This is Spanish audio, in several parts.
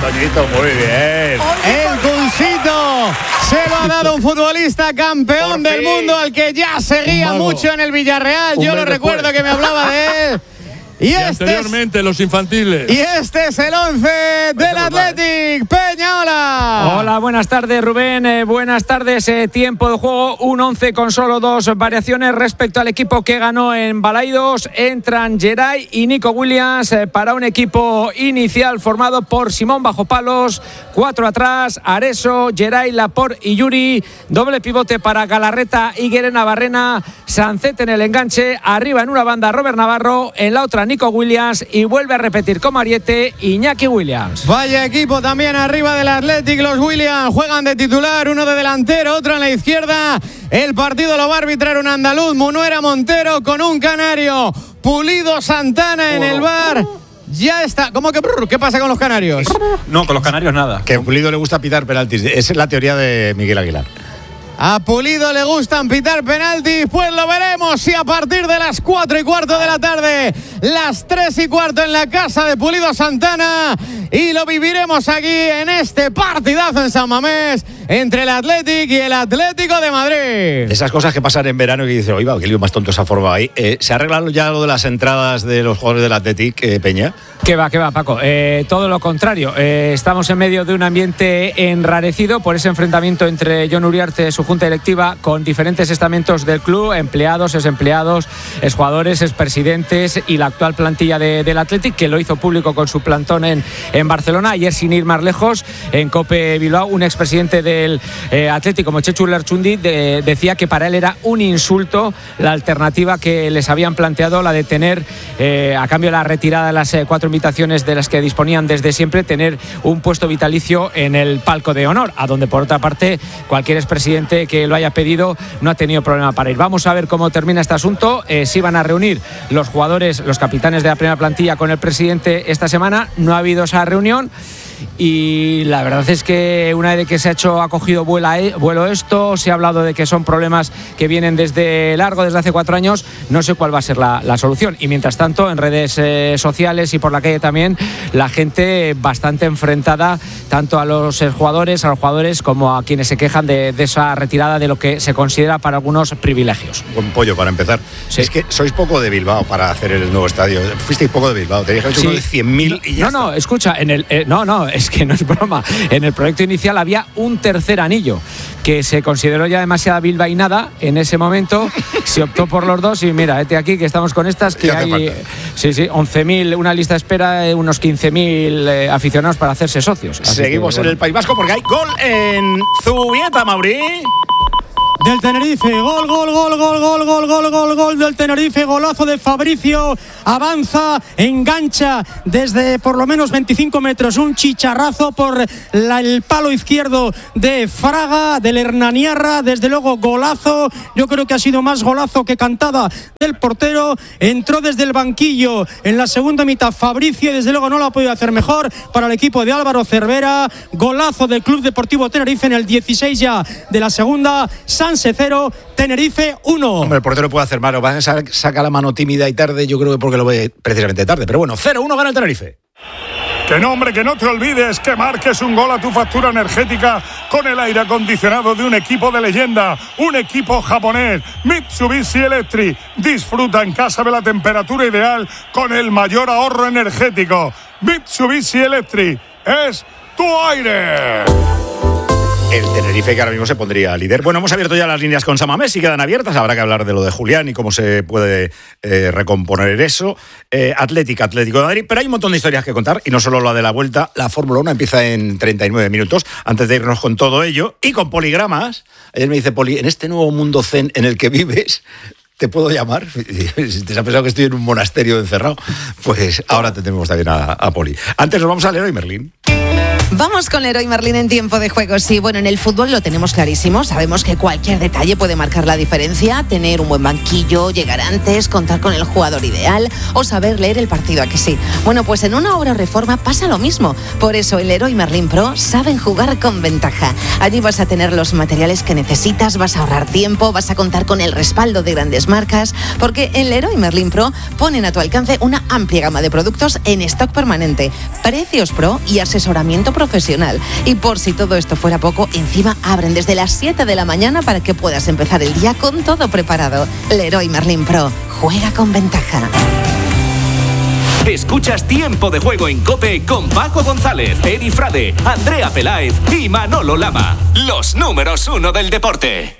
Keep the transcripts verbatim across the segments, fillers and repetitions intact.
bonito, muy bien. El pulsito se lo ha dado un futbolista campeón del mundo al que ya seguía mucho en el Villarreal. Yo lo recuerdo que me hablaba de él. Y, y este anteriormente es, los infantiles. Y este es el once del Athletic. Peña, hola. Hola, buenas tardes, Rubén. Eh, buenas tardes. Eh, tiempo de juego, un once con solo dos variaciones respecto al equipo que ganó en Balaidos. Entran Geray y Nico Williams eh, para un equipo inicial formado por Simón bajo palos, cuatro atrás, Areso, Geray, Laporte y Yuri. Doble pivote para Galarreta y Guerena Barrena. Sancet en el enganche. Arriba en una banda Robert Navarro. En la otra Nico Williams y vuelve a repetir como ariete Iñaki Williams. Vaya equipo también arriba del Athletic. Los Williams juegan de titular, uno de delantero, otro en la izquierda. El partido lo va a arbitrar un andaluz, Munuera Montero, con un canario, Pulido Santana en el bar. Ya está. ¿Cómo que? ¿Qué pasa con los canarios? No, con los canarios nada. Que a Pulido le gusta pitar penaltis. Esa es la teoría de Miguel Aguilar. A Pulido le gustan pitar penaltis, pues lo veremos si a partir de las cuatro y cuarto de la tarde, las tres y cuarto en la casa de Pulido Santana, y lo viviremos aquí en este partidazo en San Mamés entre el Athletic y el Atlético de Madrid. Esas cosas que pasan en verano y dices, oiga, qué lío más tonto se ha formado ahí. Eh, ¿Se ha arreglado ya lo de las entradas de los jugadores del Athletic, eh, Peña? ¿Qué va, qué va, Paco? Eh, todo lo contrario. Eh, estamos en medio de un ambiente enrarecido por ese enfrentamiento entre Jon Uriarte, su junta directiva, con diferentes estamentos del club, empleados, exempleados, exjugadores, expresidentes y la actual plantilla de, del Athletic, que lo hizo público con su plantón en, en Barcelona. Ayer, sin ir más lejos, en COPE Bilbao, un expresidente del eh, Athletic, como Chechu Lerchundi, de, decía que para él era un insulto la alternativa que les habían planteado, la de tener, eh, a cambio de la retirada de las eh, cuatro invitaciones de las que disponían desde siempre, tener un puesto vitalicio en el palco de honor, a donde por otra parte cualquier expresidente que lo haya pedido no ha tenido problema para ir. Vamos a ver cómo termina este asunto. Eh, si van a reunir los jugadores, los capitanes de la primera plantilla con el presidente esta semana. No ha habido esa reunión. Y la verdad es que una vez que se ha hecho, ha cogido vuelo esto, se ha hablado de que son problemas que vienen desde largo, desde hace cuatro años, no sé cuál va a ser la, la solución. Y mientras tanto, en redes eh, sociales y por la calle también, la gente bastante enfrentada, tanto a los jugadores, a los jugadores, como a quienes se quejan de, de esa retirada de lo que se considera para algunos privilegios. Buen pollo para empezar. Sí. Es que sois poco de Bilbao para hacer el nuevo estadio. Fuisteis poco de Bilbao, teníais que haber hecho sí. uno de cien mil y ya No, está. no, escucha, en el, eh, no, no, es que no es broma. En el proyecto inicial había un tercer anillo que se consideró ya demasiada bilbainada en ese momento. Se optó por los dos y mira, este aquí que estamos con estas, que hay sí, sí, once mil, una lista de espera, unos quince mil eh, aficionados para hacerse socios. Así Seguimos que, bueno. en el País Vasco porque hay gol en Zubieta, Mauri. Del Tenerife, gol, gol, gol, gol, gol, gol, gol, gol, gol del Tenerife, golazo de Fabricio, avanza, engancha desde por lo menos veinticinco metros, un chicharrazo por la, el palo izquierdo de Fraga, del Hernaniarra, desde luego golazo, yo creo que ha sido más golazo que cantada del portero, entró desde el banquillo en la segunda mitad Fabricio y desde luego no lo ha podido hacer mejor para el equipo de Álvaro Cervera, golazo del Club Deportivo Tenerife en el dieciséis ya de la segunda, Sanse cero, Tenerife uno. Hombre, el portero puede hacer malo, va a sacar la mano tímida y tarde, yo creo que porque lo ve precisamente tarde, pero bueno, cero uno gana el Tenerife. Que no, hombre, que no te olvides que marques un gol a tu factura energética con el aire acondicionado de un equipo de leyenda, un equipo japonés, Mitsubishi Electric. Disfruta en casa de la temperatura ideal con el mayor ahorro energético. Mitsubishi Electric es tu aire. El Tenerife, que ahora mismo se pondría líder. Bueno, hemos abierto ya las líneas con San Mamés y quedan abiertas. Habrá que hablar de lo de Julián y cómo se puede eh, recomponer eso. Eh, Atlético, Atlético de Madrid. Pero hay un montón de historias que contar y no solo la de la vuelta. La Fórmula uno empieza en treinta y nueve minutos. Antes de irnos con todo ello y con poligramas. Ayer me dice Poli, en este nuevo mundo zen en el que vives, ¿te puedo llamar? Si te has pensado que estoy en un monasterio encerrado, pues ahora te tenemos también a, a Poli. Antes nos vamos al Leroy Merlin. Vamos con Leroy Merlin en tiempo de juego. Sí, bueno, en el fútbol lo tenemos clarísimo. Sabemos que cualquier detalle puede marcar la diferencia. Tener un buen banquillo, llegar antes, contar con el jugador ideal o saber leer el partido, ¿a que sí? Bueno, pues en una obra reforma pasa lo mismo. Por eso el Leroy Merlin Pro saben jugar con ventaja. Allí vas a tener los materiales que necesitas, vas a ahorrar tiempo, vas a contar con el respaldo de grandes marcas, porque en Leroy Merlin Pro ponen a tu alcance una amplia gama de productos en stock permanente, precios pro y asesoramiento profesional. Y por si todo esto fuera poco, encima abren desde las siete de la mañana para que puedas empezar el día con todo preparado. Leroy Merlin Pro, juega con ventaja. Escuchas Tiempo de Juego en COPE con Paco González, Eri Frade, Andrea Peláez y Manolo Lama. Los números uno del deporte.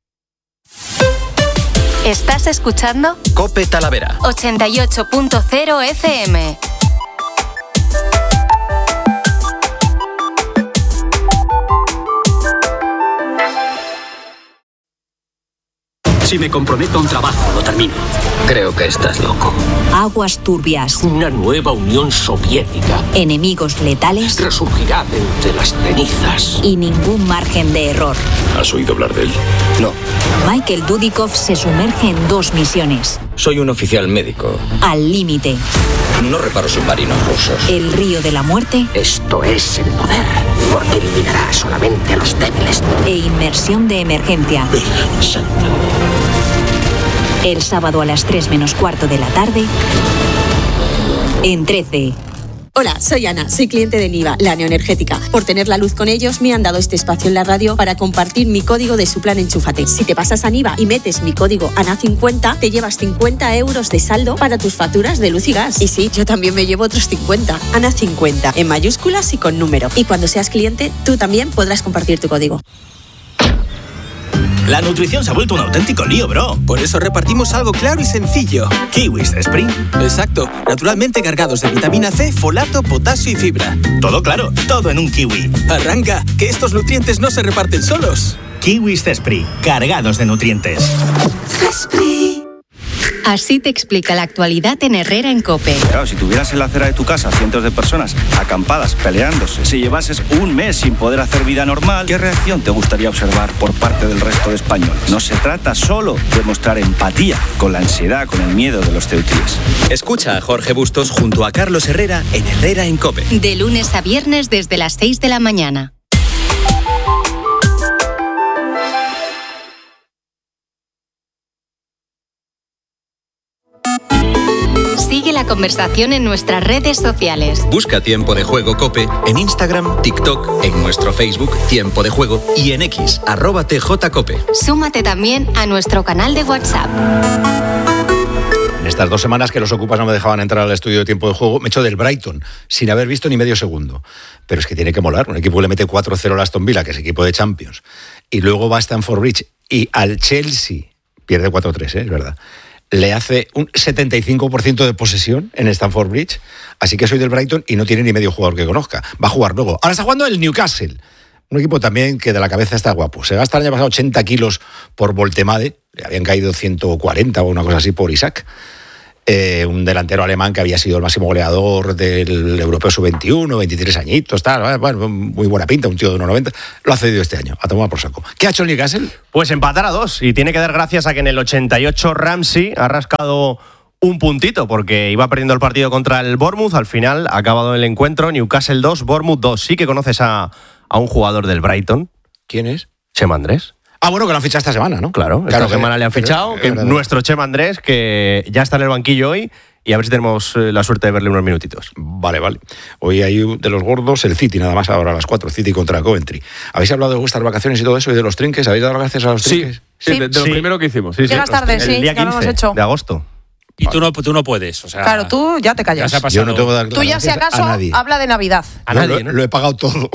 ¿Estás escuchando? COPE Talavera ochenta y ocho punto cero F M. Si me comprometo a un trabajo, lo termino. Creo que estás loco. Aguas turbias. Una nueva Unión Soviética. Enemigos letales. Resurgirá de entre las cenizas. Y ningún margen de error. ¿Has oído hablar de él? No. Michael Dudikoff se sumerge en dos misiones. Soy un oficial médico. Al límite. No reparo submarinos rusos. El río de la muerte. Esto es el poder, porque eliminará solamente a los débiles. E inmersión de emergencia. Virgen Santa. El sábado a las tres menos cuarto de la tarde, en trece. Hola, soy Ana, soy cliente de Niva, la neoenergética. Por tener la luz con ellos, me han dado este espacio en la radio para compartir mi código de su plan Enchúfate. Si te pasas a Niva y metes mi código A N A cincuenta, te llevas cincuenta euros de saldo para tus facturas de luz y gas. Y sí, yo también me llevo otros cincuenta. A N A cincuenta, en mayúsculas y con número. Y cuando seas cliente, tú también podrás compartir tu código. La nutrición se ha vuelto un auténtico lío, bro. Por eso repartimos algo claro y sencillo. Kiwis Spring. Exacto. Naturalmente cargados de vitamina C, folato, potasio y fibra. Todo claro, todo en un kiwi. Arranca, que estos nutrientes no se reparten solos. Kiwis Cespri, cargados de nutrientes. Cespri. Así te explica la actualidad en Herrera en COPE. Claro, si tuvieras en la acera de tu casa cientos de personas acampadas, peleándose, si llevases un mes sin poder hacer vida normal, ¿qué reacción te gustaría observar por parte del resto de españoles? No se trata solo de mostrar empatía con la ansiedad, con el miedo de los ceutíes. Escucha a Jorge Bustos junto a Carlos Herrera en Herrera en COPE. De lunes a viernes desde las seis de la mañana. Sigue la conversación en nuestras redes sociales. Busca Tiempo de Juego COPE en Instagram, TikTok, en nuestro Facebook Tiempo de Juego y en X, arroba T J COPE. Súmate también a nuestro canal de WhatsApp. En estas dos semanas que los ocupas no me dejaban entrar al estudio de Tiempo de Juego, me echo del Brighton, sin haber visto ni medio segundo. Pero es que tiene que molar, un equipo que le mete cuatro cero al Aston Villa, que es equipo de Champions, y luego va a Stamford Bridge, y al Chelsea, pierde cuatro tres, ¿eh? Es verdad, le hace un setenta y cinco por ciento de posesión en Stamford Bridge, así que soy del Brighton y no tiene ni medio jugador que conozca. Va a jugar luego. Ahora está jugando el Newcastle, un equipo también que de la cabeza está guapo. Se gasta el año pasado ochenta kilos por Voltemade, le habían caído ciento cuarenta o una cosa así por Isaac. Eh, un delantero alemán que había sido el máximo goleador del Europeo sub veintiuno, veintitrés añitos, tal, bueno, muy buena pinta, un tío de uno noventa, lo ha cedido este año, a tomar por saco. ¿Qué ha hecho el Newcastle? Pues empatar a dos, y tiene que dar gracias a que en el ochenta y ocho Ramsey ha rascado un puntito, porque iba perdiendo el partido contra el Bournemouth, al final ha acabado el encuentro, Newcastle dos, Bournemouth dos. Sí que conoces a, a un jugador del Brighton. ¿Quién es? Chema Andrés. Ah, bueno, que lo han fichado esta semana, ¿no? Claro, claro esta semana le han fichado, que, que nuestro Chema Andrés, que ya está en el banquillo hoy, y a ver si tenemos la suerte de verle unos minutitos. Vale, vale. Hoy hay de los gordos el City, nada más ahora a las cuatro, City contra Coventry. ¿Habéis hablado de vuestras vacaciones y todo eso, y de los trinques? ¿Habéis dado gracias a los trinques? Sí, sí, de, de lo sí. primero que hicimos. Sí, Llegas sí. tarde, sí, el día ya lo hemos hecho. de agosto. Y tú no, tú no puedes, o sea... Claro, tú ya te callas. Ya Yo no tengo que dar Tú ya si acaso habla de Navidad. A nadie, lo, ¿no? Lo he pagado todo.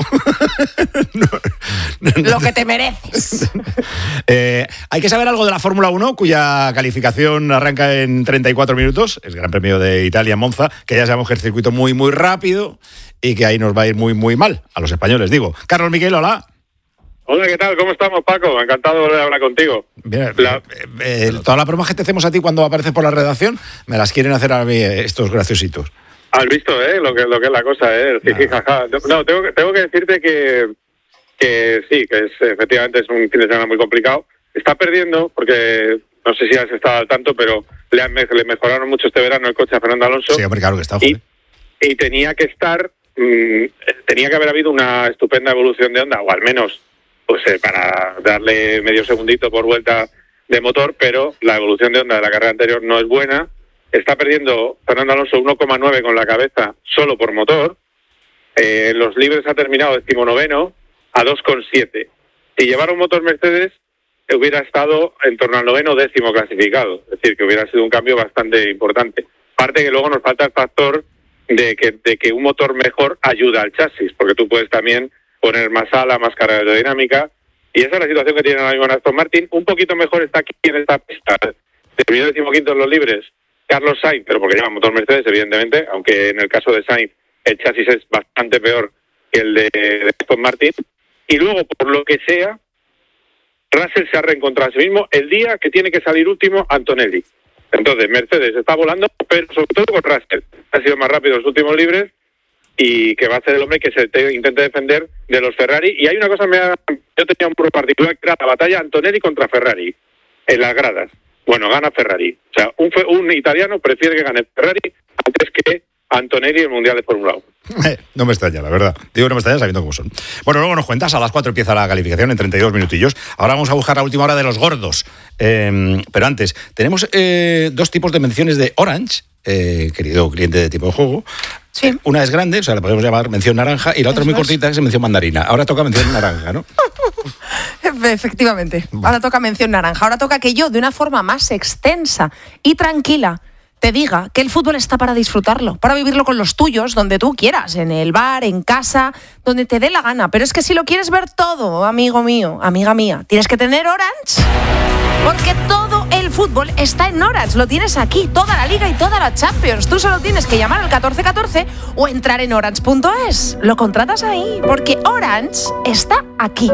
no, no, no. Lo que te mereces. eh, hay que saber algo de la Fórmula uno, cuya calificación arranca en treinta y cuatro minutos. Es Gran Premio de Italia en Monza, que ya sabemos que es circuito muy, muy rápido y que ahí nos va a ir muy, muy mal. A los españoles, digo. Carlos Miquel, hola. Hola, ¿qué tal? ¿Cómo estamos, Paco? Encantado de volver a hablar contigo. Bien, la... eh, eh, todas las bromas que te hacemos a ti cuando apareces por la redacción, me las quieren hacer a mí eh, estos graciositos. Has visto, ¿eh? Lo que, lo que es la cosa, ¿eh? Jiji, jaja. No, tengo, tengo que decirte que, que sí, que es, efectivamente es un fin de semana muy complicado. Está perdiendo, porque no sé si has estado al tanto, pero le, han, le mejoraron mucho este verano el coche a Fernando Alonso. Sí, hombre, claro que está. Y, y tenía que estar, mmm, tenía que haber habido una estupenda evolución de Honda, o al menos pues eh, para darle medio segundito por vuelta de motor, pero la evolución de Honda de la carrera anterior no es buena. Está perdiendo Fernando Alonso uno coma nueve con la cabeza solo por motor, Eh, en los libres ha terminado decimonoveno a dos coma siete. Si llevara un motor Mercedes, hubiera estado en torno al noveno décimo clasificado. Es decir, que hubiera sido un cambio bastante importante. Aparte que luego nos falta el factor de que, de que un motor mejor ayuda al chasis, porque tú puedes también poner más ala, más carga aerodinámica, y esa es la situación que tiene ahora mismo Aston Martin. Un poquito mejor está aquí en esta pista. Terminó decimoquinto en los libres Carlos Sainz, pero porque lleva motor Mercedes, evidentemente, aunque en el caso de Sainz el chasis es bastante peor que el de, de Aston Martin. Y luego, por lo que sea, Russell se ha reencontrado a sí mismo el día que tiene que salir último Antonelli. Entonces, Mercedes está volando, pero sobre todo con Russell. Ha sido más rápido en los últimos libres y que va a ser el hombre que se te, intente defender de los Ferrari. Y hay una cosa, me ha, yo tenía un puro particular, que era la batalla Antonelli contra Ferrari en las gradas. Bueno, gana Ferrari. O sea, un, un italiano prefiere que gane Ferrari antes que Antonelli en el Mundial de Fórmula uno. Eh, no me extraña, la verdad. Digo, no me extraña sabiendo cómo son. Bueno, luego nos cuentas, a las cuatro empieza la calificación en treinta y dos minutillos. Ahora vamos a buscar la última hora de los gordos. Eh, pero antes, tenemos eh, dos tipos de menciones de Orange, eh, querido cliente de Tipo de Juego. Sí. Una es grande, o sea, la podemos llamar mención naranja, y la otra es muy cortita, que es mención mandarina. Ahora toca mención naranja, ¿no? Efectivamente. Ahora toca mención naranja. Ahora toca que yo, de una forma más extensa y tranquila, te diga que el fútbol está para disfrutarlo, para vivirlo con los tuyos, donde tú quieras, en el bar, en casa, donde te dé la gana. Pero es que si lo quieres ver todo, amigo mío, amiga mía, tienes que tener Orange. Porque todo el fútbol está en Orange. Lo tienes aquí, toda la Liga y toda la Champions. Tú solo tienes que llamar al catorce catorce o entrar en orange punto es. Lo contratas ahí, porque Orange está aquí.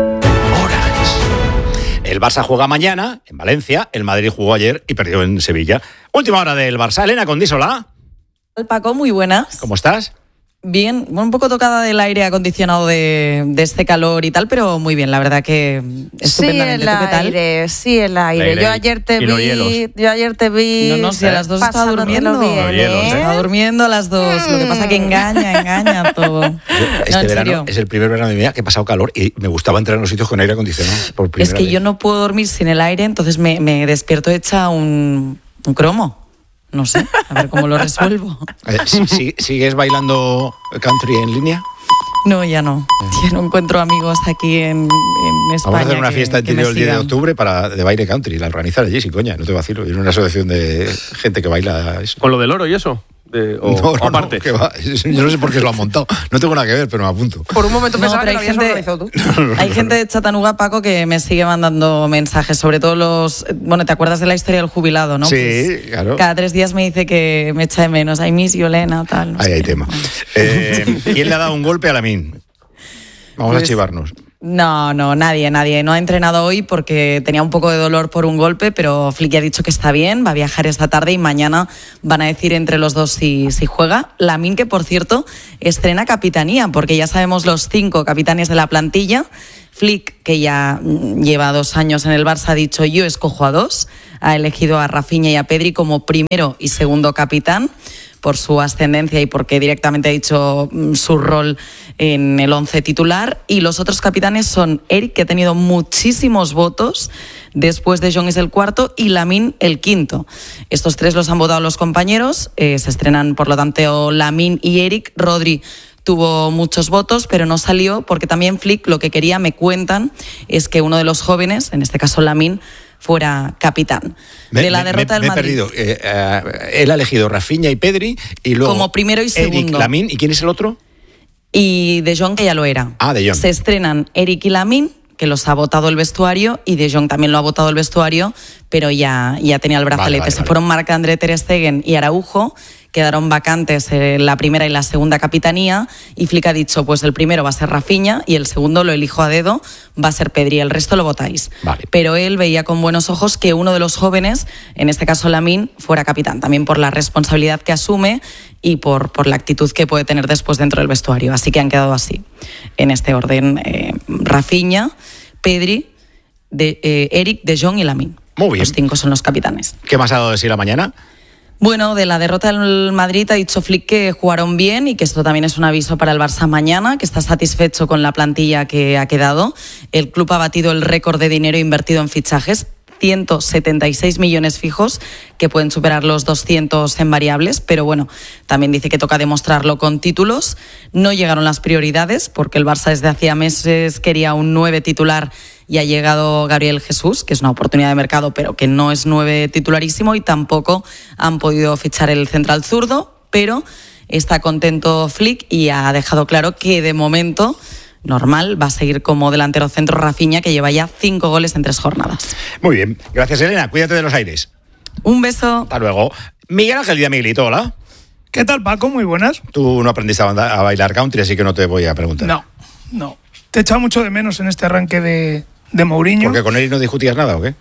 El Barça juega mañana en Valencia, el Madrid jugó ayer y perdió en Sevilla. Última hora del Barça. Elena Condísola. Paco, muy buenas. ¿Cómo estás? Bien, un poco tocada del aire acondicionado de, de este calor y tal, pero muy bien, la verdad que estupendamente. Sí, el ¿Tú qué tal? aire, sí, el aire. aire yo ayer te y los vi, hielos. yo ayer te vi. No, no, si a las dos estaba durmiendo. Bien, ¿eh? Estaba durmiendo a las dos. Lo que pasa que engaña, engaña todo. Este no, en verano serio. es el primer verano de mi vida que he pasado calor y me gustaba entrar en los sitios con aire acondicionado. Por primera Es que vez. yo no puedo dormir sin el aire, entonces me, me despierto hecha un, un cromo. No sé, a ver cómo lo resuelvo. Eh, ¿sí- sí- ¿Sigues bailando country en línea? No, ya no. Ya no encuentro amigos aquí en, en España. Vamos a hacer una que- fiesta que en me el día de sigan. octubre para, de baile country. La organizar allí, sin coña, no te vacilo. Es una asociación de gente que baila eso. ¿Con lo del oro y eso? De- o, No, o no, aparte. no, que va. Yo no sé por qué lo han montado. No tengo nada que ver, pero me apunto. Por un momento No, pensaba pero que lo hay habías gente- organizado tú. Hay gente de Chattanooga, Paco, que me sigue mandando mensajes, sobre todo los... Bueno, ¿te acuerdas de la historia del jubilado, no? Sí, Pues claro. cada tres días me dice que me echa de menos. Ay, miss Yolena, tal. No Ahí sé hay qué. tema. Eh, ¿Quién le ha dado un golpe a Lamin? Vamos a Pues- chivarnos. No, no, nadie, nadie. No ha entrenado hoy porque tenía un poco de dolor por un golpe, pero Flick ya ha dicho que está bien, va a viajar esta tarde y mañana van a decir entre los dos si, si juega. Lamine, que por cierto estrena capitanía, porque ya sabemos los cinco capitanes de la plantilla. Flick, que ya mm, lleva dos años en el Barça, ha dicho yo escojo a dos. Ha elegido a Rafinha y a Pedri como primero y segundo capitán por su ascendencia y porque directamente ha dicho mm, su rol en el once titular. Y los otros capitanes son Eric, que ha tenido muchísimos votos, después de Jong es el cuarto y Lamine el quinto. Estos tres los han votado los compañeros, eh, se estrenan por lo tanto Lamine y Eric. Rodri tuvo muchos votos, pero no salió porque también Flick lo que quería, me cuentan, es que uno de los jóvenes, en este caso Lamine, fuera capitán. Me- de la me- derrota me- del me he Madrid. perdido. Eh, eh, él ha elegido Rafinha y Pedri y luego Como primero y Eric, segundo. Lamine. ¿Y quién es el otro? Y De Jong, que ya lo era. Ah, De Jong. Se estrenan Eric y Lamine, que los ha votado el vestuario, y De Jong también lo ha votado el vestuario, pero ya, ya tenía el brazalete. vale, Se vale. fueron Marc-André Ter Stegen y Araujo, quedaron vacantes eh, la primera y la segunda capitanía, y Flick ha dicho, pues el primero va a ser Rafinha y el segundo lo elijo a dedo, va a ser Pedri, el resto lo votáis. Vale. Pero él veía con buenos ojos que uno de los jóvenes, en este caso Lamine, fuera capitán, también por la responsabilidad que asume y por, por la actitud que puede tener después dentro del vestuario. Así que han quedado así, en este orden, eh, Rafinha, Pedri, de, eh, Eric, De Jong y Lamine. Muy bien. Los cinco son los capitanes. ¿Qué más ha dado de sí la mañana? Bueno, de la derrota del Madrid ha dicho Flick que jugaron bien y que esto también es un aviso para el Barça mañana, que está satisfecho con la plantilla que ha quedado. El club ha batido el récord de dinero invertido en fichajes, ciento setenta y seis millones fijos, que pueden superar los doscientos en variables, pero bueno, también dice que toca demostrarlo con títulos. No llegaron las prioridades, porque el Barça desde hacía meses quería un nueve titular y ha llegado Gabriel Jesús, que es una oportunidad de mercado, pero que no es nueve titularísimo, y tampoco han podido fichar el central zurdo, pero está contento Flick y ha dejado claro que de momento normal va a seguir como delantero centro Rafinha, que lleva ya cinco goles en tres jornadas. Muy bien, gracias Elena, cuídate de los aires. Un beso. Hasta luego. Miguel Ángel Díaz, Miguelito, hola. ¿Qué tal, Paco? Muy buenas. Tú no aprendiste a, banda- a bailar country, así que no te voy a preguntar. No, no. Te he echado mucho de menos en este arranque de, de Mourinho. ¿Porque con él no discutías nada o qué?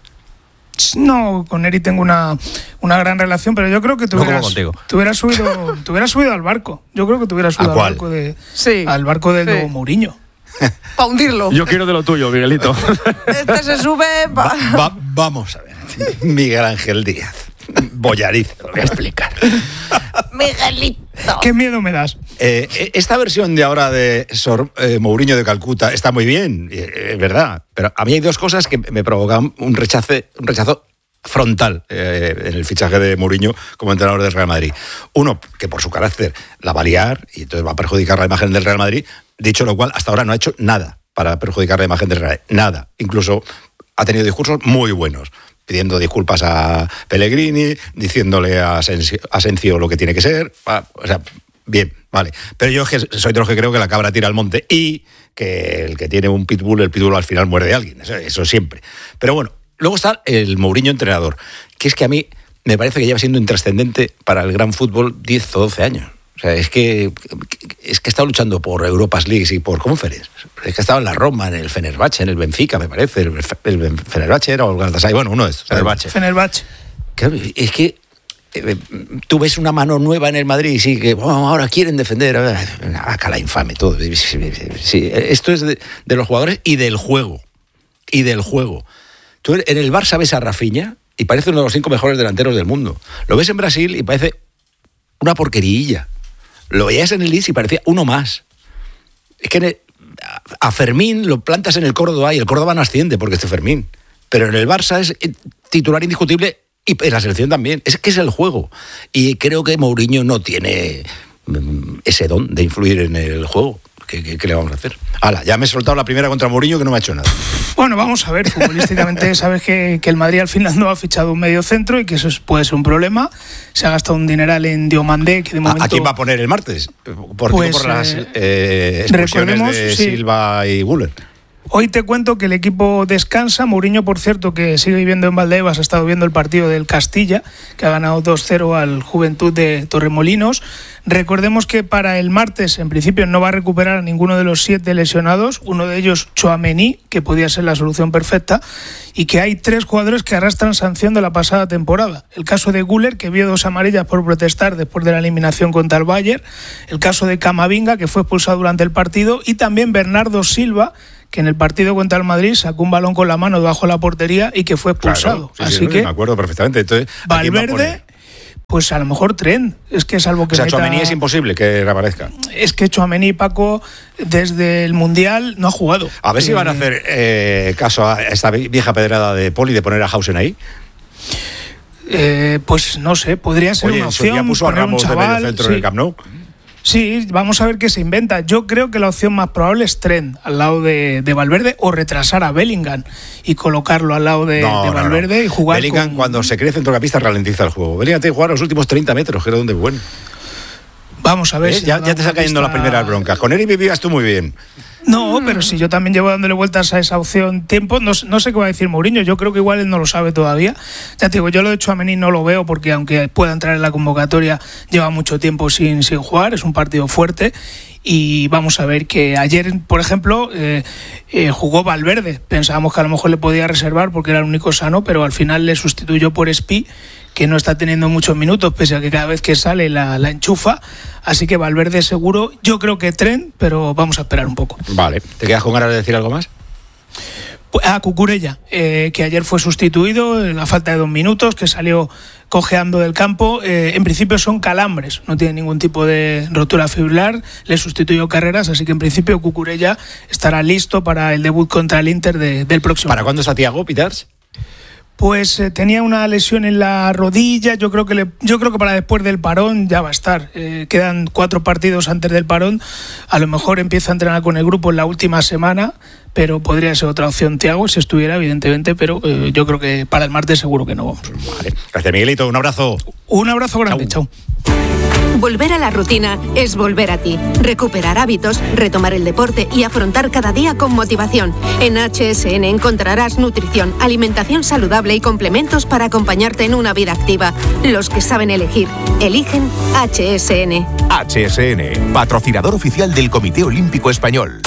No, con Eri tengo una, una gran relación, pero yo creo que te No como hubieras, contigo. te hubieras subido, te hubieras subido al barco. Yo creo que te hubieras subido ¿A al cuál? barco de, Sí. al barco del Sí. nuevo Mourinho. Para hundirlo. Yo quiero de lo tuyo, Miguelito. Este se sube. Va- va- vamos a ver. Miguel Ángel Díaz. Bollariz, lo voy a explicar. Miguelito. ¿Qué miedo me das? Eh, esta versión de ahora de Sor eh, Mourinho de Calcuta está muy bien, eh, es verdad, pero a mí hay dos cosas que me provocan un rechazo, un rechazo frontal eh, en el fichaje de Mourinho como entrenador del Real Madrid. Uno, que por su carácter la va a liar y entonces va a perjudicar la imagen del Real Madrid, dicho lo cual, hasta ahora no ha hecho nada para perjudicar la imagen del Real Madrid, nada. Incluso ha tenido discursos muy buenos, pidiendo disculpas a Pellegrini, diciéndole a Asensio, Asensio lo que tiene que ser, o sea, bien, vale. Pero yo soy de los que creo que la cabra tira al monte y que el que tiene un pitbull, el pitbull al final muerde de alguien, eso, eso siempre. Pero bueno, luego está el Mourinho entrenador, que es que a mí me parece que lleva siendo intrascendente para el gran fútbol diez o doce años. O sea, es que, es que ha estado luchando por Europas Leagues y por Conference. Es que ha estado en la Roma, en el Fenerbahce, en el Benfica, me parece. El, el Fenerbahce era o el Galatasaray, bueno, uno de estos. Fenerbahce. Fenerbahce. Claro, es que eh, tú ves una mano nueva en el Madrid y sí, que oh, ahora quieren defender. Acá la infame, todo. Sí, esto es de, de los jugadores y del juego. Y del juego. Tú en el Barça ves a Rafinha y parece uno de los cinco mejores delanteros del mundo. Lo ves en Brasil y parece una porquerilla. Lo veías en el Leeds y parecía uno más. Es que el, a Fermín lo plantas en el Córdoba y el Córdoba no asciende porque es Fermín. Pero en el Barça es titular indiscutible y en la selección también. Es que es el juego. Y creo que Mourinho no tiene ese don de influir en el juego. ¿Qué, qué, qué le vamos a hacer? Hala, ya me he soltado la primera contra Mourinho que no me ha hecho nada. Bueno, vamos a ver, futbolísticamente sabes que, que el Madrid al final no ha fichado un medio centro y que eso puede ser un problema. Se ha gastado un dineral en Diomandé, que de momento... ¿A quién va a poner el martes? ¿Por, pues, por las eh, eh, expulsiones de sí. Silva y Güler? Hoy te cuento que el equipo descansa. Mourinho, por cierto, que sigue viviendo en Valdebebas, ha estado viendo el partido del Castilla, que ha ganado dos cero al Juventud de Torremolinos. Recordemos que para el martes, en principio, no va a recuperar a ninguno de los siete lesionados, uno de ellos Tchouaméni, que podía ser la solución perfecta, y que hay tres jugadores que arrastran sanción de la pasada temporada. El caso de Güler, que vio dos amarillas por protestar después de la eliminación contra el Bayern, el caso de Camavinga, que fue expulsado durante el partido, y también Bernardo Silva, que en el partido contra el Madrid sacó un balón con la mano debajo de la portería y que fue expulsado. Claro, sí, Así sí, que me acuerdo perfectamente. Entonces, ¿a quién va a Valverde, poner? pues a lo mejor Trent. Es que salvo que O sea, meta... Tchouaméni es imposible que reaparezca. Es que Tchouaméni, Paco, desde el Mundial no ha jugado. A ver si Eh, van a hacer eh, caso a esta vieja pedrada de Poli de poner a Hausen ahí. Eh, pues no sé, podría ser Oye, una en su día opción. puso a poner un Ramos de chaval, medio centro sí. en el Camp Nou. Sí, vamos a ver qué se inventa. Yo creo que la opción más probable es Trent al lado de, de Valverde, o retrasar a Bellingham y colocarlo al lado de, No, de no, Valverde no. y jugar Bellingham, con... cuando se cree centrocampista, ralentiza el juego. Bellingham tiene que jugar los últimos treinta metros, que era donde es bueno. Vamos a ver. ¿Eh? si Ya, nos ya te damos están cayendo las cuenta- primeras broncas. Con Eric vivías tú muy bien. No, pero si yo también llevo dándole vueltas a esa opción tiempo, no, no sé qué va a decir Mourinho, yo creo que igual él no lo sabe todavía. Ya te digo, yo lo de Tchouaméni no lo veo porque aunque pueda entrar en la convocatoria, lleva mucho tiempo sin, sin jugar, es un partido fuerte. Y vamos a ver que ayer, por ejemplo, eh, eh, jugó Valverde. Pensábamos que a lo mejor le podía reservar porque era el único sano, pero al final le sustituyó por Spi, que no está teniendo muchos minutos, pese a que cada vez que sale la, la enchufa. Así que Valverde seguro, yo creo que Trent, pero vamos a esperar un poco. Vale. ¿Te quedas con ganas de decir algo más? A Cucurella, eh, que ayer fue sustituido a falta de dos minutos, que salió cojeando del campo. Eh, en principio son calambres, no tiene ningún tipo de rotura fibrilar, le sustituyó Carreras, así que en principio Cucurella estará listo para el debut contra el Inter de, del próximo. ¿Para cuándo está Thiago, Pitars? pues eh, tenía una lesión en la rodilla. Yo creo que le, yo creo que para después del parón ya va a estar. Eh, quedan cuatro partidos antes del parón. A lo mejor empieza a entrenar con el grupo en la última semana, pero podría ser otra opción Thiago si estuviera, evidentemente, pero eh, yo creo que para el martes seguro que no vamos. Vale. Gracias, Miguelito. Un abrazo. Un abrazo grande. Chao. Volver a la rutina es volver a ti. Recuperar hábitos, retomar el deporte y afrontar cada día con motivación. En H S N encontrarás nutrición, alimentación saludable y complementos para acompañarte en una vida activa. Los que saben elegir, eligen H S N. H S N, patrocinador oficial del Comité Olímpico Español.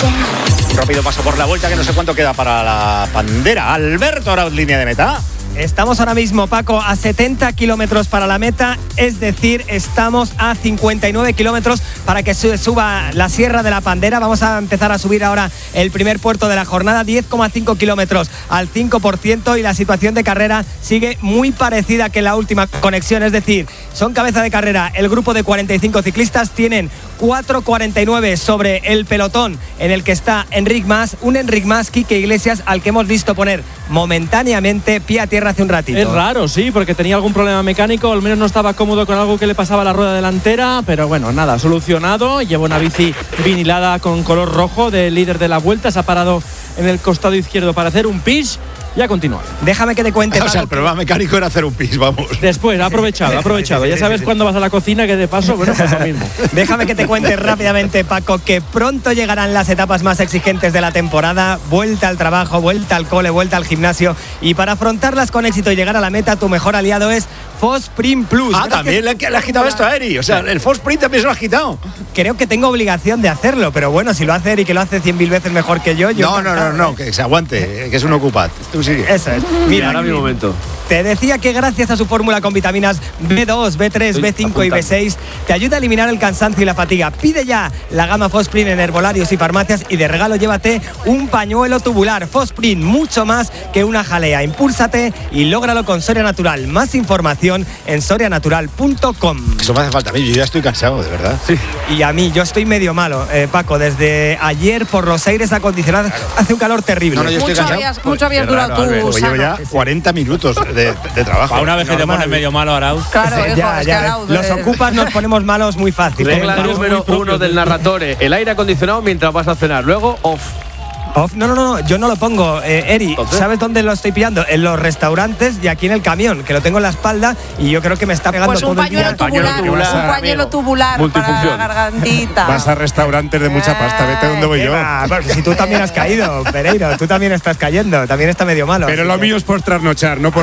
Rápido paso por la vuelta, que no sé cuánto queda para la bandera. Alberto Arauz, línea de meta. Estamos ahora mismo, Paco, a setenta kilómetros para la meta, es decir, estamos a cincuenta y nueve kilómetros para que se suba la Sierra de la Pandera. Vamos a empezar a subir ahora el primer puerto de la jornada, diez coma cinco kilómetros al cinco por ciento, y la situación de carrera sigue muy parecida que en la última conexión, es decir, son cabeza de carrera el grupo de cuarenta y cinco ciclistas, tienen cuatro cuarenta y nueve sobre el pelotón en el que está Enric Mas, un Enric Mas, Quique Iglesias, al que hemos visto poner momentáneamente pie a tierra hace un ratito. Es raro, sí, porque tenía algún problema mecánico, al menos no estaba cómodo con algo que le pasaba a la rueda delantera, pero bueno, nada, solucionado. Lleva una bici vinilada con color rojo del líder de la vuelta, se ha parado en el costado izquierdo para hacer un pis. Ya continúa. Déjame que te cuente. O sea, el problema mecánico era hacer un pis, vamos. Después, ha aprovechado, ha aprovechado. Ya sabes cuando vas a la cocina que de paso, bueno, pues lo mismo. Déjame que te cuente rápidamente, Paco, que pronto llegarán las etapas más exigentes de la temporada. Vuelta al trabajo, vuelta al cole, vuelta al gimnasio. Y para afrontarlas con éxito y llegar a la meta, tu mejor aliado es Fosprint Plus. Ah, también le, le has quitado esto a Eri. O sea, el Fosprint también se lo has quitado. Creo que tengo obligación de hacerlo, pero bueno, si lo hace Eri, que lo hace cien mil veces mejor que yo. yo no, no, no, no, que se aguante, que es un ocupad. Tú sigue. Eso es. Mira, ahora mi momento. Te decía que gracias a su fórmula con vitaminas B dos, B tres, B cinco y B seis te ayuda a eliminar el cansancio y la fatiga. Pide ya la gama Fosprint en herbolarios y farmacias y de regalo llévate un pañuelo tubular. Fosprint, mucho más que una jalea. Impúlsate y lógralo con Soria Natural. Más información en soria natural punto com. Eso me hace falta a mí, yo ya estoy cansado, de verdad. Sí. Y a mí, yo estoy medio malo, eh, Paco. Desde ayer por los aires acondicionados hace un calor terrible. No, no, yo estoy mucho cansado. habías, mucho habías durado tú, pues llevo ya cuarenta minutos de, de trabajo. A una vez que te pones medio malo, Arauz. Claro, hijo, ya, es ya, que Arauz, los ocupas nos ponemos malos muy fácil. Regla número uno del narratore: el aire acondicionado mientras vas a cenar. Luego, off. Off, no, no, no, yo no lo pongo, eh, Eri. ¿Entonces? ¿Sabes dónde lo estoy pillando? En los restaurantes y aquí en el camión, que lo tengo en la espalda y yo creo que me está pegando pues un todo el día. pañuelo tubular, tubular, un pañuelo amigo. tubular para la gargantita. Vas a restaurantes de mucha pasta, vete donde voy ¿Qué yo. va? Bueno, si tú también has caído, Pereiro, tú también estás cayendo, también está medio malo. Pero lo mío es por trasnochar, no por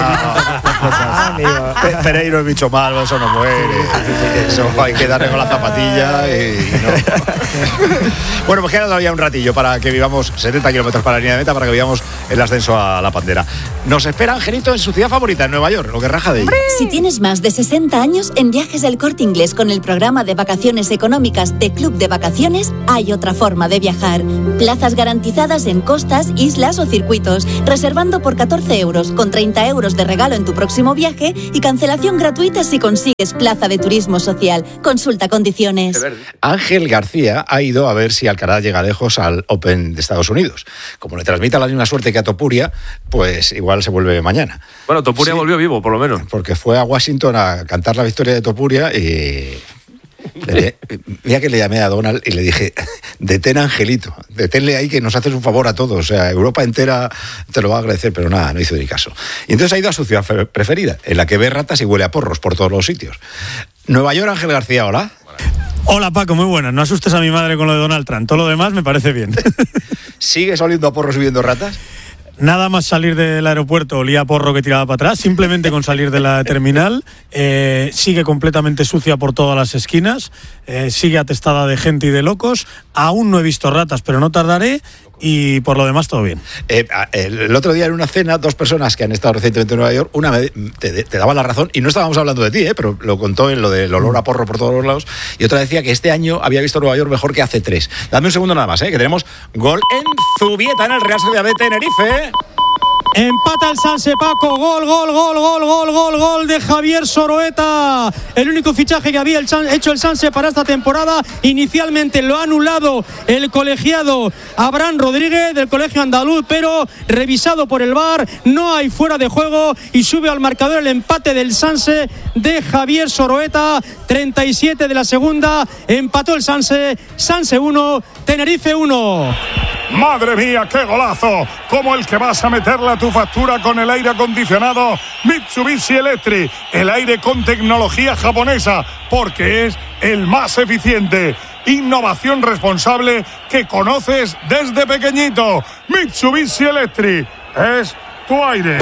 Ah, amigo. Pe- Pereiro es bicho malo, eso no muere. Eso hay que darle con la zapatilla y, y no. Bueno, pues queda todavía un ratillo para que vivamos setenta kilómetros para la línea de meta, para que vivamos el ascenso a la Pandera. Nos espera Angelito en su ciudad favorita, en Nueva York, lo que raja de ella. Si tienes más de sesenta años, en Viajes del Corte Inglés con el programa de vacaciones económicas de Club de Vacaciones, hay otra forma de viajar. Plazas garantizadas en costas, islas o circuitos, reservando por catorce euros, con treinta euros de regalo en tu próximo viaje y cancelación gratuita si consigues plaza de turismo social. Consulta condiciones. Ángel García ha ido a ver si Alcaraz llega lejos al Open de Estados Unidos. Como le transmita la misma suerte que a Topuria, pues igual se vuelve mañana. Bueno, Topuria sí, volvió vivo, por lo menos. Porque fue a Washington a cantar la victoria de Topuria y... Le, mira que le llamé a Donald y le dije, detén a Angelito, deténle ahí que nos haces un favor a todos, o sea, Europa entera te lo va a agradecer, pero nada, no hizo ni caso. Y entonces ha ido a su ciudad preferida, en la que ve ratas y huele a porros por todos los sitios. Nueva York, Ángel García, hola. Hola Paco, muy buenas, no asustes a mi madre con lo de Donald Trump, todo lo demás me parece bien. ¿Sigues oliendo a porros y viendo ratas? Nada más salir del aeropuerto olía a porro que tiraba para atrás, simplemente con salir de la terminal, eh, sigue completamente sucia por todas las esquinas, eh, sigue atestada de gente y de locos, aún no he visto ratas, pero no tardaré y por lo demás todo bien. Eh, el otro día en una cena, dos personas que han estado recientemente en Nueva York, una me, te, te daba la razón, y no estábamos hablando de ti, eh, pero lo contó en lo del olor a porro por todos los lados, y otra decía que este año había visto Nueva York mejor que hace tres. Dame un segundo nada más, eh, que tenemos gol en Zubieta, en el Real Sociedad de Tenerife. Empata el Sanse, Paco. Gol, gol, gol, gol, gol, gol, gol de Javier Soroeta. El único fichaje que había hecho el Sanse para esta temporada. Inicialmente lo ha anulado el colegiado Abraham Rodríguez del colegio andaluz, pero revisado por el V A R, no hay fuera de juego y sube al marcador el empate del Sanse de Javier Soroeta. treinta y siete de la segunda. Empató el Sanse. Sanse uno, Tenerife uno. Madre mía, qué golazo, como el que vas a meterle a tu factura con el aire acondicionado Mitsubishi Electric, el aire con tecnología japonesa, porque es el más eficiente. Innovación responsable que conoces desde pequeñito. Mitsubishi Electric es tu aire.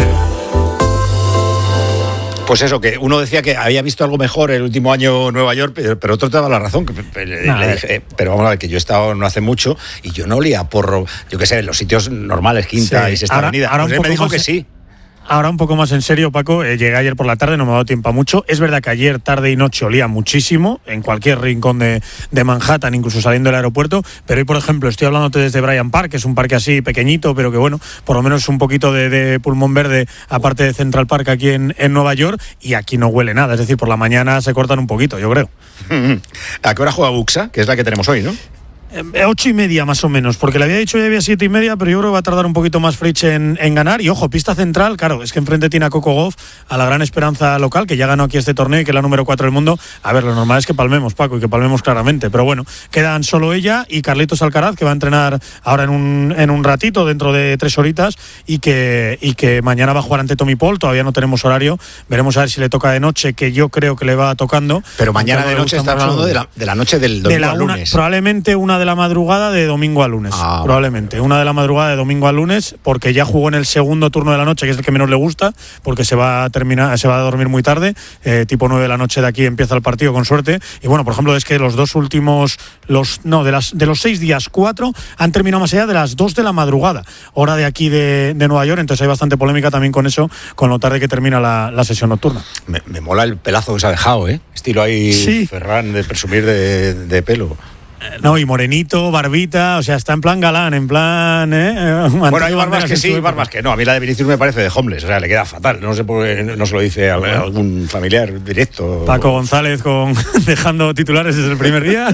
Pues eso, que uno decía que había visto algo mejor el último año en Nueva York, pero, pero otro te daba la razón. Que, le, no, le dije, eh, pero vamos a ver, que yo he estado no hace mucho y yo no olía porro, yo qué sé, en los sitios normales, Quinta sí, y Sexta ahora, Avenida. Ahora pues él me dijo que sí. Ahora un poco más en serio, Paco, eh, llegué ayer por la tarde, no me ha dado tiempo a mucho. Es verdad que ayer tarde y noche olía muchísimo, en cualquier rincón de, de Manhattan, incluso saliendo del aeropuerto, pero hoy, por ejemplo, estoy hablándote desde Bryant Park, que es un parque así pequeñito, pero que bueno, por lo menos un poquito de, de pulmón verde, aparte de Central Park aquí en, en Nueva York, y aquí no huele nada, es decir, por la mañana se cortan un poquito, yo creo. ¿A qué hora juega Buxa? Que es la que tenemos hoy, ¿no? Eh, ocho y media más o menos, porque le había dicho ya había siete y media, pero yo creo que va a tardar un poquito más Fritz en, en ganar. Y ojo, pista central, claro, es que enfrente tiene a Coco Gauff, a la gran esperanza local, que ya ganó aquí este torneo y que es la número cuatro del mundo. A ver, lo normal es que palmemos, Paco, y que palmemos claramente, pero bueno, quedan solo ella y Carlitos Alcaraz, que va a entrenar ahora en un, en un ratito, dentro de tres horitas, y que, y que mañana va a jugar ante Tommy Paul. Todavía no tenemos horario, veremos a ver si le toca de noche, que yo creo que le va tocando. Pero mañana de noche estás hablando de la, de la noche del domingo al lunes. Una, probablemente una de la madrugada de domingo a lunes, ah, probablemente una de la madrugada de domingo a lunes, porque ya jugó en el segundo turno de la noche, que es el que menos le gusta, porque se va a terminar, se va a dormir muy tarde, eh, tipo nueve de la noche de aquí empieza el partido con suerte. Y bueno, por ejemplo, es que los dos últimos, los no, de las de los seis días, cuatro han terminado más allá de las dos de la madrugada, hora de aquí de, de Nueva York, entonces hay bastante polémica también con eso, con lo tarde que termina la, la sesión nocturna. Me, me mola el pelazo que se ha dejado, ¿eh? Estilo ahí, sí. Ferran, de presumir de, de pelo. No, y morenito, barbita, o sea, está en plan galán, en plan... ¿eh? Bueno, hay barbas que sí, barbas que no. A mí la de Vinicius me parece de homeless, o sea, le queda fatal. No sé por qué no se lo dice a algún familiar directo. Paco González con dejando titulares desde el primer día.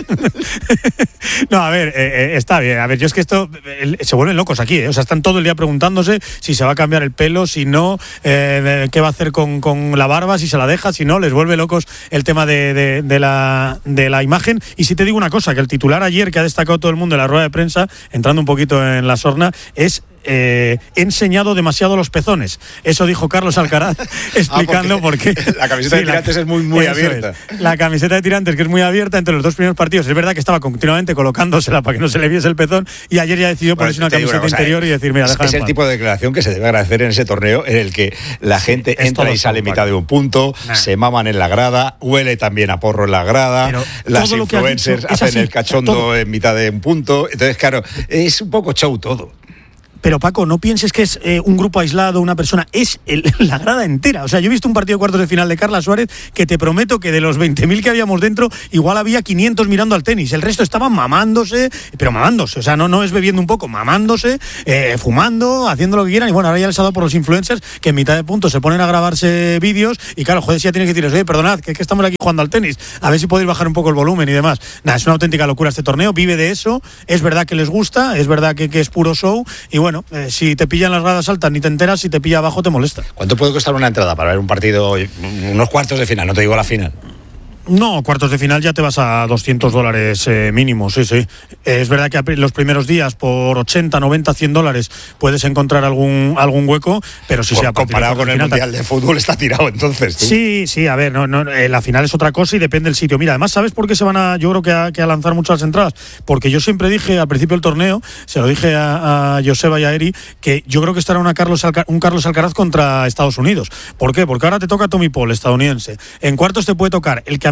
No, a ver, eh, está bien. A ver, yo es que esto... Eh, se vuelven locos aquí, ¿eh? O sea, están todo el día preguntándose si se va a cambiar el pelo, si no, eh, qué va a hacer con, con la barba, si se la deja, si no. Les vuelve locos el tema de, de, de, la, de la imagen. Y si te digo una cosa, que el titular ayer que ha destacado todo el mundo en la rueda de prensa, entrando un poquito en la sorna, es eh, he enseñado demasiado los pezones. Eso dijo Carlos Alcaraz explicando ah, por qué. La camiseta sí, de tirantes la, es muy, muy abierta. Es. La camiseta de tirantes, que es muy abierta entre los dos primeros partidos. Es verdad que estaba continuamente colocándosela para que no se le viese el pezón, y ayer ya decidió bueno, ponerse una camiseta una cosa, interior y decir, mira, es, es el tipo de declaración que se debe agradecer en ese torneo, en el que la gente sí, entra y sale en mitad de un punto, nah. se maman en la grada, huele también a porro en la grada, pero las influencers hacen el cachondo todo. En mitad de un punto. Entonces, claro, es un poco show todo. Pero Paco, no pienses que es eh, un grupo aislado, una persona, es el, la grada entera. O sea, yo he visto un partido de cuartos de final de Carla Suárez que te prometo que de los veinte mil que habíamos dentro, igual había quinientos mirando al tenis. El resto estaban mamándose, pero mamándose. O sea, no, no es bebiendo un poco, mamándose, eh, fumando, haciendo lo que quieran. Y bueno, ahora ya les ha dado por los influencers que en mitad de punto se ponen a grabarse vídeos y claro, joder, si ya tienes que decirles, oye, perdonad, que es que estamos aquí jugando al tenis, a ver si podéis bajar un poco el volumen y demás. Nada, es una auténtica locura este torneo, vive de eso, es verdad que les gusta, es verdad que, que es puro show y bueno, eh, si te pillan las gradas altas ni te enteras, si te pilla abajo te molesta. ¿Cuánto puede costar una entrada para ver un partido, unos cuartos de final, no te digo la final? No, cuartos de final ya te vas a doscientos dólares eh, mínimo, sí, sí. Eh, es verdad que los primeros días por ochenta, noventa, cien dólares puedes encontrar algún algún hueco, pero si pues sea comparado con el final, Mundial de Fútbol está tirado entonces. ¿tú? Sí, sí, a ver, no, no, eh, la final es otra cosa y depende del sitio. Mira, además, ¿sabes por qué se van a, yo creo que a, que a lanzar muchas entradas? Porque yo siempre dije al principio del torneo, se lo dije a, a Joseba y a Eri, que yo creo que estará una Carlos Alca, un Carlos Alcaraz contra Estados Unidos. ¿Por qué? Porque ahora te toca Tommy Paul, estadounidense. En cuartos te puede tocar el que a mí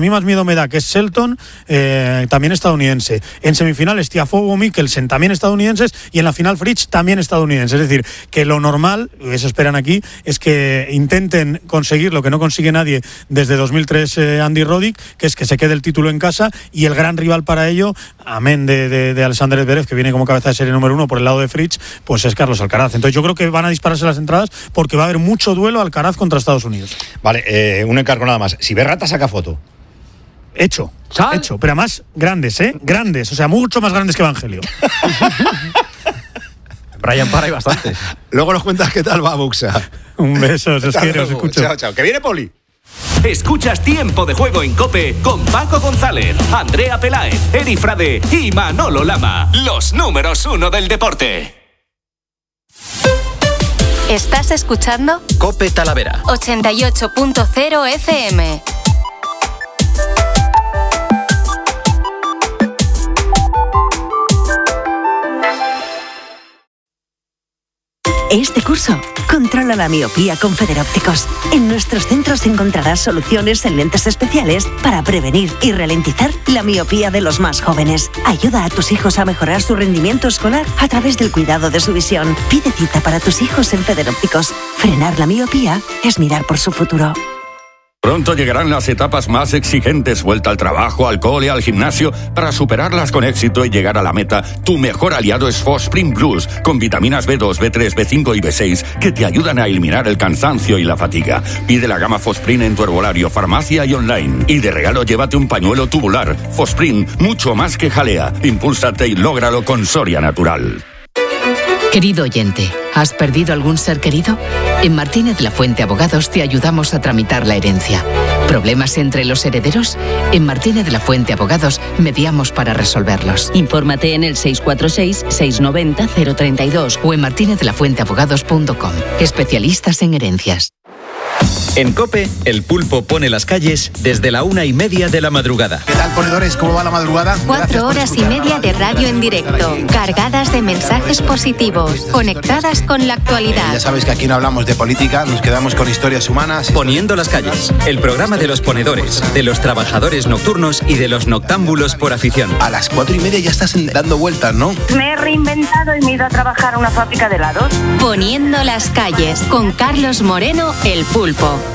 mí más miedo me da, que es Shelton, eh, también estadounidense. En semifinales Tiafoe, Mikkelsen, también estadounidenses, y en la final Fritsch, también estadounidense. Es decir, que lo normal, eso esperan aquí, es que intenten conseguir lo que no consigue nadie desde dos mil tres eh, Andy Roddick, que es que se quede el título en casa, y el gran rival para ello, amén de, de, de Alexander Zverev, que viene como cabeza de serie número uno por el lado de Fritsch, pues es Carlos Alcaraz. Entonces yo creo que van a dispararse las entradas porque va a haber mucho duelo Alcaraz contra Estados Unidos. Vale, eh, un encargo nada más. Si Berrata saca foto. Hecho, ¿Sal? hecho, pero además grandes, ¿eh? Grandes, o sea, mucho más grandes que Evangelio. Brian Para hay bastante. Luego nos cuentas qué tal va Buxa. Un beso, os quiero, os escucho. Chao, chao. Que viene Poli. Escuchas Tiempo de Juego en COPE con Paco González, Andrea Peláez, Eri Frade y Manolo Lama. Los números uno del deporte. ¿Estás escuchando? COPE Talavera. ochenta y ocho punto cero F M. Este curso, controla la miopía con Federópticos. En nuestros centros encontrarás soluciones en lentes especiales para prevenir y ralentizar la miopía de los más jóvenes. Ayuda a tus hijos a mejorar su rendimiento escolar a través del cuidado de su visión. Pide cita para tus hijos en Federópticos. Frenar la miopía es mirar por su futuro. Pronto llegarán las etapas más exigentes, vuelta al trabajo, al cole, al gimnasio. Para superarlas con éxito y llegar a la meta, tu mejor aliado es Fosprint Plus, con vitaminas B dos, B tres, B cinco y B seis, que te ayudan a eliminar el cansancio y la fatiga. Pide la gama Fosprint en tu herbolario, farmacia y online. Y de regalo llévate un pañuelo tubular. Fosprint, mucho más que jalea. Impúlsate y lógralo con Soria Natural. Querido oyente, ¿has perdido algún ser querido? En Martínez La Fuente Abogados te ayudamos a tramitar la herencia. ¿Problemas entre los herederos? En Martínez La Fuente Abogados mediamos para resolverlos. Infórmate en el seis cuatro seis, seis nueve cero, cero tres dos o en martinez la fuente abogados punto com. Especialistas en herencias. En COPE, el pulpo pone las calles desde la una y media de la madrugada. ¿Qué tal, ponedores? ¿Cómo va la madrugada? Cuatro horas y media de radio en directo, cargadas de mensajes positivos, conectadas con la actualidad. Ya sabéis que aquí no hablamos de política, nos quedamos con historias humanas. Poniendo las calles, el programa de los ponedores, de los trabajadores nocturnos y de los noctámbulos por afición. A las cuatro y media ya estás dando vueltas, ¿no? Me he reinventado y me he ido a trabajar a una fábrica de helados. Poniendo las calles, con Carlos Moreno, el pulpo.